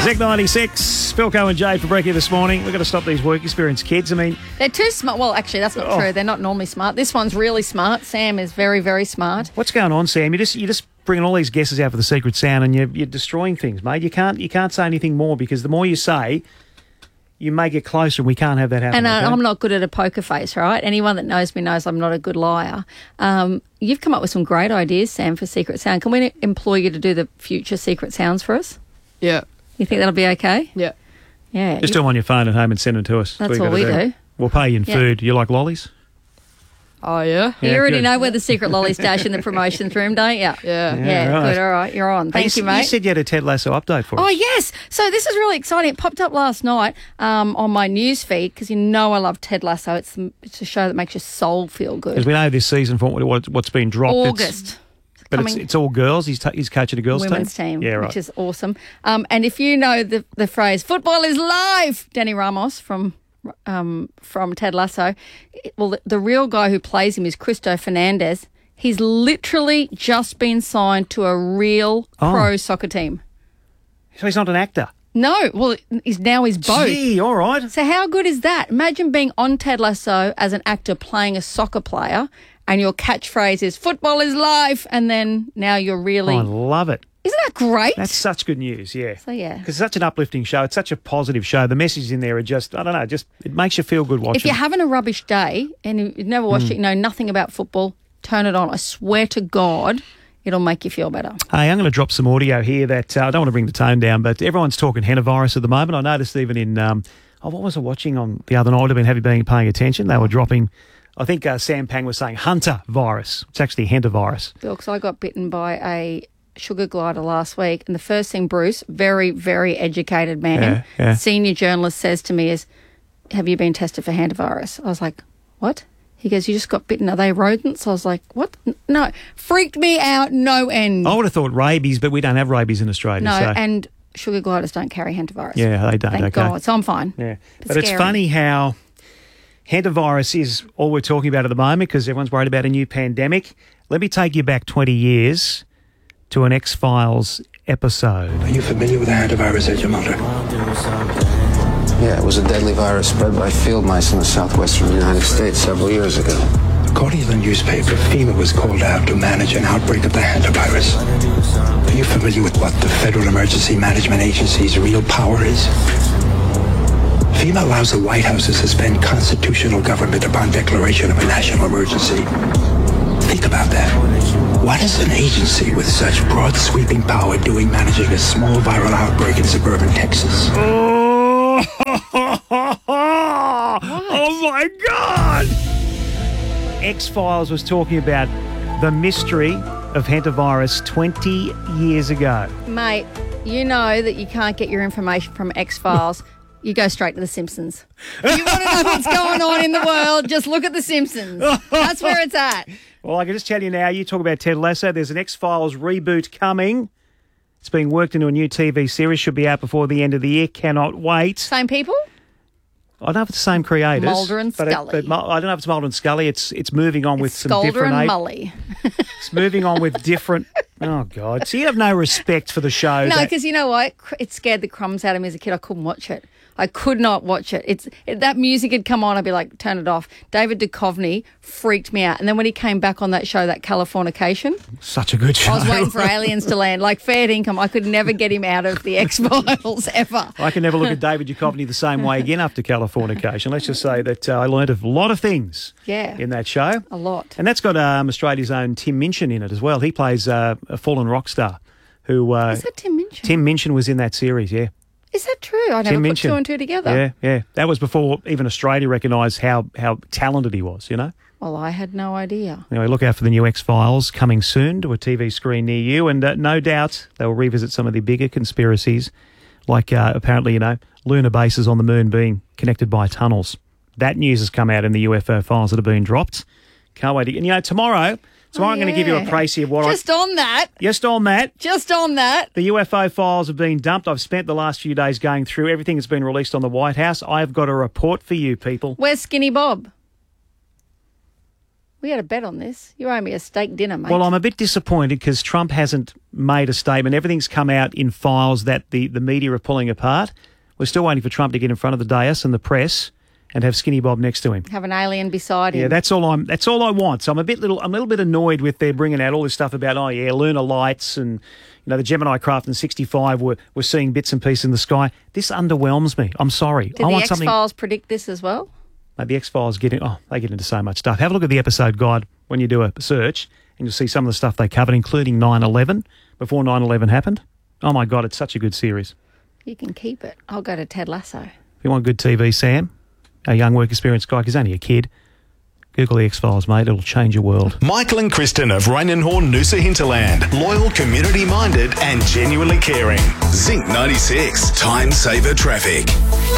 Z96, Philco and Jade for brekkie this morning. We've got to stop these work experience kids. I mean, they're too smart. Well, actually, that's not true. They're not normally smart. This one's really smart. Sam is very, very smart. What's going on, Sam? You're just bringing all these guesses out for the secret sound, and you're destroying things, mate. You can't say anything more because the more you say, you may get closer, and we can't have that happen. And okay? I'm not good at a poker face, right? Anyone that knows me knows I'm not a good liar. You've come up with some great ideas, Sam, for secret sound. Can we employ you to do the future secret sounds for us? Yeah. You think that'll be okay? Yeah. Yeah. Just do them on your phone at home and send them to us. That's all we do. We'll pay you in food. You like lollies? Oh, yeah? You already know where the secret lolly stash in the promotions room, don't you? Yeah. Yeah, right. good. All right, you're on. Thank you, mate. You said you had a Ted Lasso update for us. Oh, yes. So this is really exciting. It popped up last night on my news feed because you know I love Ted Lasso. It's a show that makes your soul feel good. Because we know this season for what's been dropped. August. But it's all girls. He's coaching a girls' women's team. Yeah, right. Which is awesome. And if you know the phrase "football is live," Danny Ramos from Ted Lasso, well, the real guy who plays him is Cristo Fernandez. He's literally just been signed to a real pro soccer team. So he's not an actor? No, well, he's both. Gee, all right. So how good is that? Imagine being on Ted Lasso as an actor playing a soccer player, and your catchphrase is "football is live," and then now you're really... I love it. Isn't that great? That's such good news, yeah. So, yeah. Because it's such an uplifting show. It's such a positive show. The messages in there are just, I don't know, it makes you feel good watching. If you're having a rubbish day and you've never watched it, you know nothing about football, turn it on. I swear to God, it'll make you feel better. Hey, I'm going to drop some audio here that I don't want to bring the tone down, but everyone's talking hantavirus at the moment. I noticed even in, what was I watching on the other night? Have you been paying attention? They were dropping... I think Sam Pang was saying Hunter virus. It's actually hantavirus. Bill, because I got bitten by a sugar glider last week, and the first thing Bruce, very, very educated man, senior journalist, says to me is, "Have you been tested for hantavirus?" I was like, "What?" He goes, "You just got bitten. Are they rodents?" I was like, "What?" No. Freaked me out, no end. I would have thought rabies, but we don't have rabies in Australia. No, so. And sugar gliders don't carry hantavirus. Yeah, they don't. Thank God. So I'm fine. Yeah. But it's funny how... hantavirus is all we're talking about at the moment because everyone's worried about a new pandemic. Let me take you back 20 years to an X-Files episode. Are you familiar with the hantavirus at your mother? Yeah, it was a deadly virus spread by field mice in the southwestern United States several years ago. According to the newspaper, FEMA was called out to manage an outbreak of the hantavirus. Are you familiar with what the Federal Emergency Management Agency's real power is? FEMA allows the White House to suspend constitutional government upon declaration of a national emergency. Think about that. What is an agency with such broad sweeping power doing managing a small viral outbreak in suburban Texas? Oh, oh my God! X-Files was talking about the mystery of hantavirus 20 years ago. Mate, you know that you can't get your information from X-Files. You go straight to The Simpsons. If you want to know what's going on in the world, just look at The Simpsons. That's where it's at. Well, I can just tell you now, you talk about Ted Lasso, there's an X-Files reboot coming. It's being worked into a new TV series, should be out before the end of the year. Cannot wait. Same people? I don't know if it's the same creators. Mulder and Scully. I don't know if it's Mulder and Scully. It's moving on with some Sculder different... and Mully. It's moving on with different... Oh, God. So you have no respect for the show. No, because you know what? It scared the crumbs out of me as a kid. I couldn't watch it. I could not watch it. That music had come on, I'd be like, turn it off. David Duchovny freaked me out. And then when he came back on that show, that Californication, such a good show. I was waiting for aliens to land. Like fair income, I could never get him out of the X-Files ever. I can never look at David Duchovny the same way again after Californication. Let's just say that I learned a lot of things in that show. A lot. And that's got Australia's own Tim Minchin in it as well. He plays a fallen rock star. Who, is that Tim Minchin? Tim Minchin was in that series, yeah. Is that true? I never put two and two together. Yeah. That was before even Australia recognised how talented he was, you know? Well, I had no idea. Anyway, look out for the new X-Files coming soon to a TV screen near you, and no doubt they'll revisit some of the bigger conspiracies, like apparently, lunar bases on the moon being connected by tunnels. That news has come out in the UFO files that have been dropped. Can't wait. And, tomorrow I'm going to give you a précis of what Just on that. Just on that. The UFO files have been dumped. I've spent the last few days going through everything that's been released on the White House. I've got a report for you, people. Where's Skinny Bob? We had a bet on this. You owe me a steak dinner, mate. Well, I'm a bit disappointed because Trump hasn't made a statement. Everything's come out in files that the media are pulling apart. We're still waiting for Trump to get in front of the dais and the press and have Skinny Bob next to him. Have an alien beside him. Yeah, that's all I want. So I'm a little bit annoyed with their bringing out all this stuff about lunar lights and the Gemini craft in 65 we're seeing bits and pieces in the sky. This underwhelms me. I'm sorry. Did the X-Files predict this as well? The X-Files get into so much stuff. Have a look at the episode guide when you do a search and you'll see some of the stuff they covered, including 9/11, before 9/11 happened. Oh my God, it's such a good series. You can keep it. I'll go to Ted Lasso. If you want good TV, Sam, a young work experience guy, because he's only a kid, Google the X-Files, mate. It'll change your world. Michael and Kristen of Rainenhorn, Noosa Hinterland. Loyal, community-minded and genuinely caring. Zinc 96. Time saver traffic.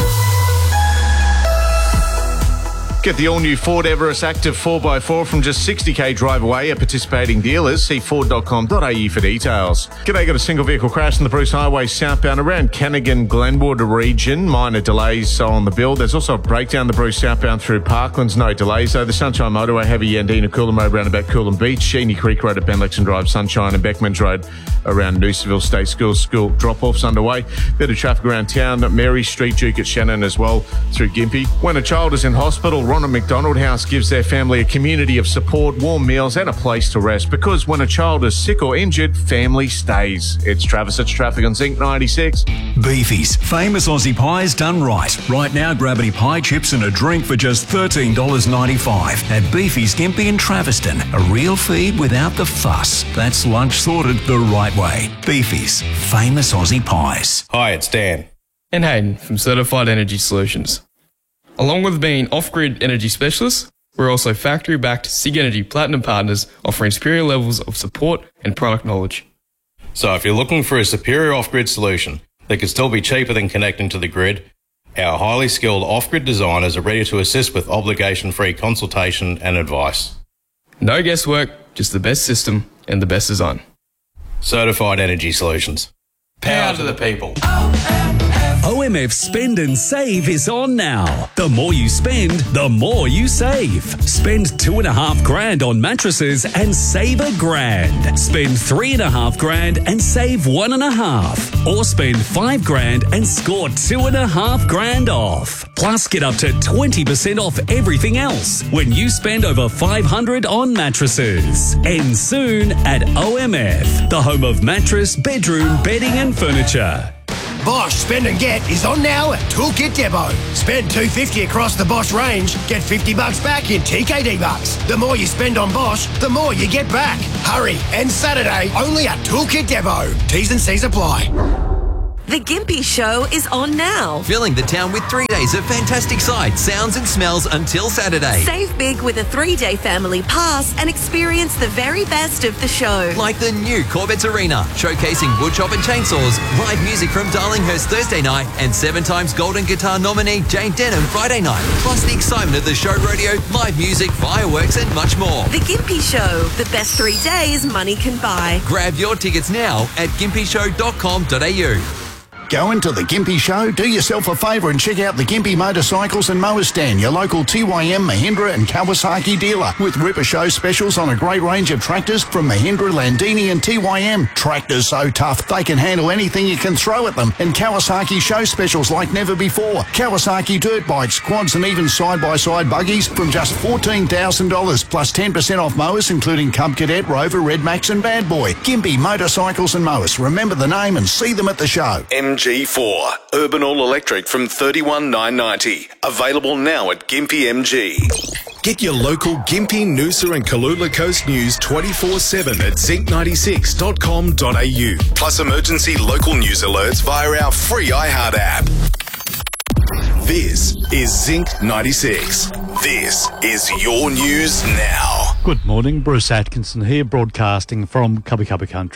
Get the all-new Ford Everest Active 4x4 from just $60,000 drive away at participating dealers. See ford.com.au for details. G'day, got a single vehicle crash on the Bruce Highway southbound around Cannigan, Glenwood region. Minor delays on the build. There's also a breakdown the Bruce southbound through Parklands. No delays though. The Sunshine Motorway, heavy Yandina, Coolum Road round about Coolum Beach. Sheeny Creek Road at Benlexon Drive, Sunshine and Beckmans Road around Noosaville State School drop-offs underway. Bit of traffic around town. Mary Street, Duke at Shannon as well through Gympie. When a child is in hospital, Ronald McDonald House gives their family a community of support, warm meals and a place to rest, because when a child is sick or injured, family stays. It's Travis, it's traffic on Zinc 96. Beefy's, famous Aussie pies done right. Right now, grab any pie chips and a drink for just $13.95 at Beefy's Gympie and Traviston. A real feed without the fuss. That's lunch sorted the right way. Beefy's, famous Aussie pies. Hi, it's Dan. And Hayden from Certified Energy Solutions. Along with being off-grid energy specialists, we're also factory-backed SIG Energy Platinum partners offering superior levels of support and product knowledge. So if you're looking for a superior off-grid solution that could still be cheaper than connecting to the grid, our highly skilled off-grid designers are ready to assist with obligation-free consultation and advice. No guesswork, just the best system and the best design. Certified Energy Solutions. Power to the people. OMF Spend and Save is on now. The more you spend, the more you save. Spend $2,500 on mattresses and save $1,000. Spend $3,500 and save $1,500. Or spend $5,000 and score $2,500 off. Plus, get up to 20% off everything else when you spend over $500 on mattresses. End soon at OMF, the home of mattress, bedroom, bedding and furniture. Bosch Spend and Get is on now at Toolkit Depot. Spend $250 across the Bosch range, get $50 back in TKD bucks. The more you spend on Bosch, the more you get back. Hurry, and Saturday only at Toolkit Depot. T's and C's apply. The Gympie Show is on now. Filling the town with 3 days of fantastic sights, sounds and smells until Saturday. Save big with a 3-day family pass and experience the very best of the show. Like the new Corbett's Arena, showcasing woodchop and chainsaws, live music from Darlinghurst Thursday night, and 7 times Golden Guitar nominee Jane Denham Friday night. Plus the excitement of the show rodeo, live music, fireworks and much more. The Gympie Show, the best 3 days money can buy. Grab your tickets now at gympyshow.com.au. Go into the Gympie Show, do yourself a favour and check out the Gympie Motorcycles and Mower Stand, your local TYM, Mahindra and Kawasaki dealer, with Ripper Show specials on a great range of tractors from Mahindra, Landini and TYM. Tractors so tough, they can handle anything you can throw at them, and Kawasaki show specials like never before. Kawasaki dirt bikes, quads and even side-by-side buggies from just $14,000, plus 10% off mowers including Cub Cadet, Rover, Red Max and Bad Boy. Gympie Motorcycles and Mowers. Remember the name and see them at the show. MG4, Urban All Electric from $31,990. Available now at Gympie MG. Get your local Gympie, Noosa and Kalula Coast news 24/7 at zinc96.com.au. Plus emergency local news alerts via our free iHeart app. This is Zinc 96. This is your news now. Good morning, Bruce Atkinson here, broadcasting from Cubby Cubby Country.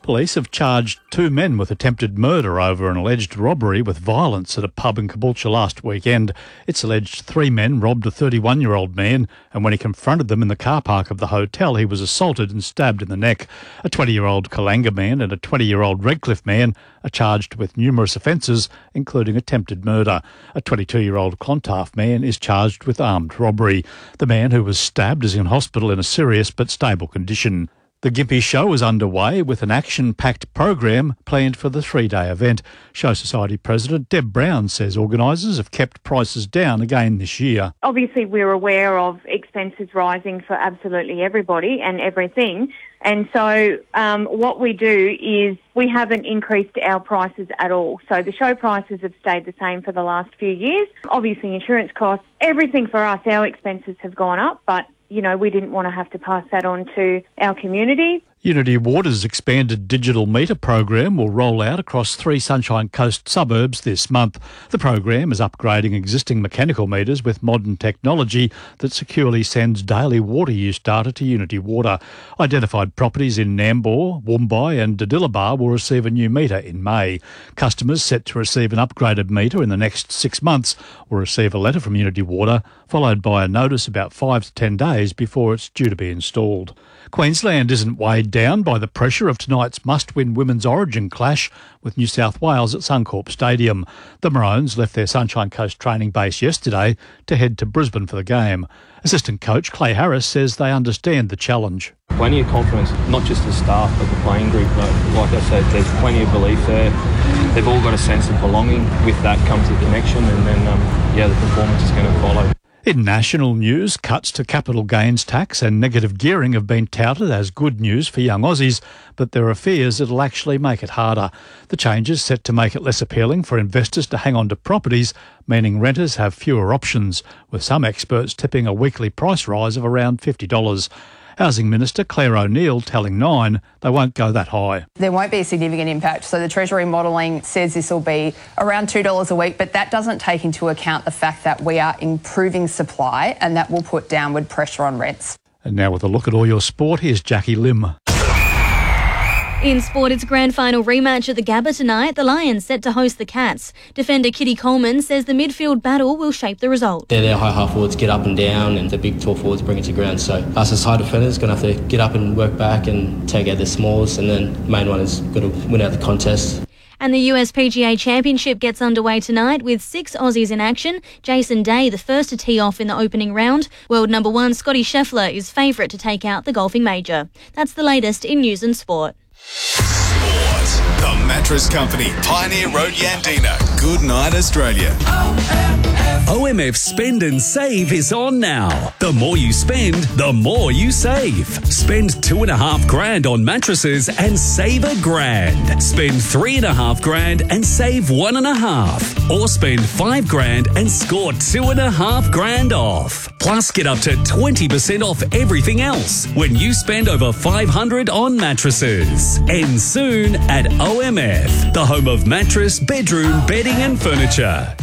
Police have charged 2 men with attempted murder over an alleged robbery with violence at a pub in Caboolture last weekend. It's alleged 3 men robbed a 31-year-old man, and when he confronted them in the car park of the hotel, he was assaulted and stabbed in the neck. A 20-year-old Kalanga man and a 20-year-old Redcliffe man are charged with numerous offences, including attempted murder. A 22-year-old Clontarf man is charged with armed robbery. The man who was stabbed is in hospital in a serious but stable condition. The Gympie Show is underway with an action-packed program planned for the 3-day event. Show Society President Deb Brown says organisers have kept prices down again this year. Obviously, we're aware of expenses rising for absolutely everybody and everything. And so what we do is we haven't increased our prices at all. So the show prices have stayed the same for the last few years. Obviously, insurance costs, everything for us, our expenses have gone up, but you know, we didn't want to have to pass that on to our community. Unity Water's expanded digital meter program will roll out across 3 Sunshine Coast suburbs this month. The program is upgrading existing mechanical meters with modern technology that securely sends daily water use data to Unity Water. Identified properties in Nambour, Woombye and Diddillibah will receive a new meter in May. Customers set to receive an upgraded meter in the next 6 months will receive a letter from Unity Water, followed by a notice about 5 to 10 days before it's due to be installed. Queensland isn't weighed down by the pressure of tonight's must-win Women's Origin clash with New South Wales at Suncorp Stadium. The Maroons left their Sunshine Coast training base yesterday to head to Brisbane for the game. Assistant coach Clay Harris says they understand the challenge. Plenty of confidence, not just the staff but the playing group. Like I said, there's plenty of belief there. They've all got a sense of belonging. With that comes the connection, and then the performance is going to follow. In national news, cuts to capital gains tax and negative gearing have been touted as good news for young Aussies, but there are fears it'll actually make it harder. The changes set to make it less appealing for investors to hang on to properties, meaning renters have fewer options, with some experts tipping a weekly price rise of around $50. Housing Minister Claire O'Neill telling Nine they won't go that high. There won't be a significant impact. So the Treasury modelling says this will be around $2 a week, but that doesn't take into account the fact that we are improving supply and that will put downward pressure on rents. And now with a look at all your sport, here's Jackie Lim. In sport, it's a grand final rematch at the Gabba tonight. The Lions set to host the Cats. Defender Kitty Coleman says the midfield battle will shape the result. Their high half forwards get up and down, and the big tall forwards bring it to ground. So us as high defenders going to have to get up and work back and take out the smalls, and then the main one is got to win out the contest. And the US PGA Championship gets underway tonight with 6 Aussies in action. Jason Day, the first to tee off in the opening round. World number 1 Scotty Scheffler is favourite to take out the golfing major. That's the latest in news and sport. Sport. The Mattress Company, Pioneer Road, Yandina. Good night, Australia. OMF Spend and Save is on now. The more you spend, the more you save. Spend $2,500 on mattresses and save $1,000. Spend $3,500 and save $1,500. Or spend $5,000 and score $2,500 off. Plus, get up to 20% off everything else when you spend over $500 on mattresses. End soon at OMF, the home of mattress, bedroom, bedding and furniture.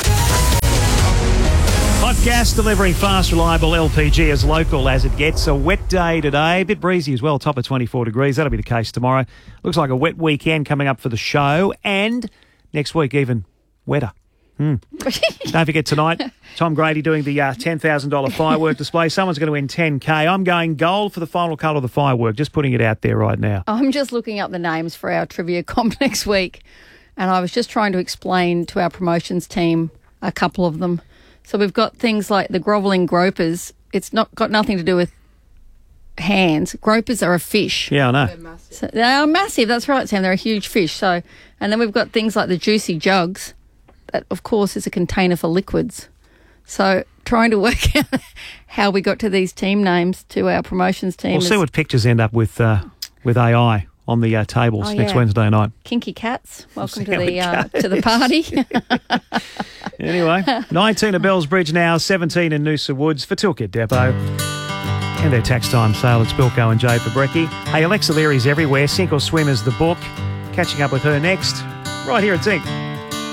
Hot gas delivering fast, reliable LPG as local as it gets. A wet day today, a bit breezy as well, top of 24 degrees. That'll be the case tomorrow. Looks like a wet weekend coming up for the show, and next week even wetter. Don't forget tonight, Tom Grady doing the $10,000 firework display. Someone's going to win $10,000. I'm going gold for the final colour of the firework, just putting it out there right now. I'm just looking up the names for our trivia comp next week, and I was just trying to explain to our promotions team a couple of them. So we've got things like the grovelling gropers. It's not got nothing to do with hands. Gropers are a fish. Yeah, I know. They are massive. That's right, Sam. They're a huge fish. So, and then we've got things like the juicy jugs. That, of course, is a container for liquids. So trying to work out how we got to these team names to our promotions team. We'll see what pictures end up with AI on the tables next Wednesday night. Kinky cats, welcome to the party. Anyway, 19 at Bellsbridge now, 17 in Noosa Woods for Toolkit Depot. And their tax time sale at Spilko and Jay Fabrecki. Hey, Alexa Leary's everywhere. Sink or Swim is the book. Catching up with her next, right here at Zink.